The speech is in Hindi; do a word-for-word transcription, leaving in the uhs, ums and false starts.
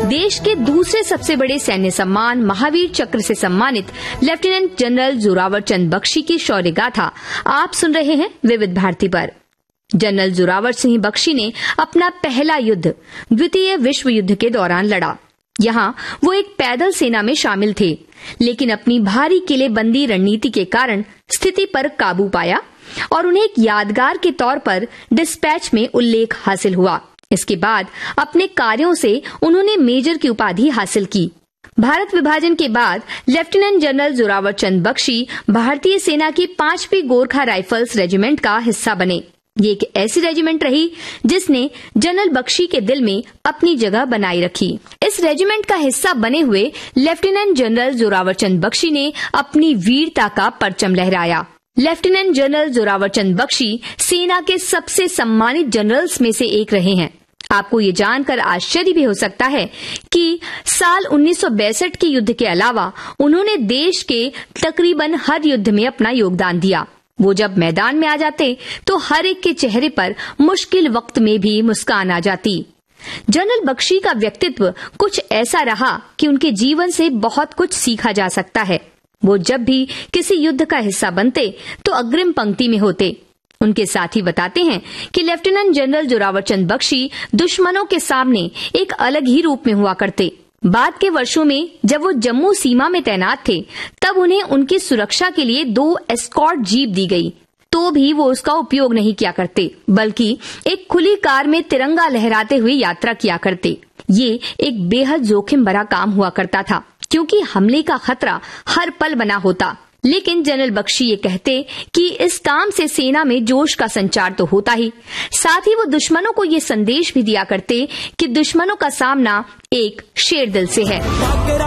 देश के दूसरे सबसे बड़े सैन्य सम्मान महावीर चक्र से सम्मानित लेफ्टिनेंट जनरल जोरावर चंद बख्शी की शौर्य गाथा आप सुन रहे हैं विविध भारती पर। जनरल जोरावर सिंह बख्शी ने अपना पहला युद्ध द्वितीय विश्व युद्ध के दौरान लड़ा। यहाँ वो एक पैदल सेना में शामिल थे, लेकिन अपनी भारी किलेबंदी रणनीति के कारण स्थिति पर काबू पाया और उन्हें एक यादगार के तौर पर डिस्पैच में उल्लेख हासिल हुआ। इसके बाद अपने कार्यों से उन्होंने मेजर की उपाधि हासिल की। भारत विभाजन के बाद लेफ्टिनेंट जनरल जोरावर चंद बख्शी भारतीय सेना की पांचवी गोरखा राइफल्स रेजिमेंट का हिस्सा बने। ये एक ऐसी रेजिमेंट रही जिसने जनरल बख्शी के दिल में अपनी जगह बनाई रखी। इस रेजिमेंट का हिस्सा बने हुए लेफ्टिनेंट जनरल जोरावर चंद बख्शी ने अपनी वीरता का परचम लहराया। लेफ्टिनेंट जनरल जोरावर चंद बख्शी सेना के सबसे सम्मानित जनरल्स में से एक रहे हैं। आपको ये जानकर आश्चर्य भी हो सकता है कि साल उन्नीस सौ बासठ के युद्ध के अलावा उन्होंने देश के तकरीबन हर युद्ध में अपना योगदान दिया। वो जब मैदान में आ जाते तो हर एक के चेहरे पर मुश्किल वक्त में भी मुस्कान आ जाती। जनरल बख्शी का व्यक्तित्व कुछ ऐसा रहा कि उनके जीवन से बहुत कुछ सीखा जा सकता है। वो जब भी किसी युद्ध का हिस्सा बनते तो अग्रिम पंक्ति में होते। उनके साथी बताते हैं कि लेफ्टिनेंट जनरल जोरावर चंद बख्शी दुश्मनों के सामने एक अलग ही रूप में हुआ करते। बाद के वर्षों में जब वो जम्मू सीमा में तैनात थे, तब उन्हें उनकी सुरक्षा के लिए दो एस्कॉर्ट जीप दी गई, तो भी वो उसका उपयोग नहीं किया करते, बल्कि एक खुली कार में तिरंगा लहराते हुए यात्रा किया करते। ये एक बेहद जोखिम भरा काम हुआ करता था, क्योंकि हमले का खतरा हर पल बना होता। लेकिन जनरल बख्शी ये कहते कि इस काम से सेना में जोश का संचार तो होता ही, साथ ही वो दुश्मनों को ये संदेश भी दिया करते कि दुश्मनों का सामना एक शेर दिल से है।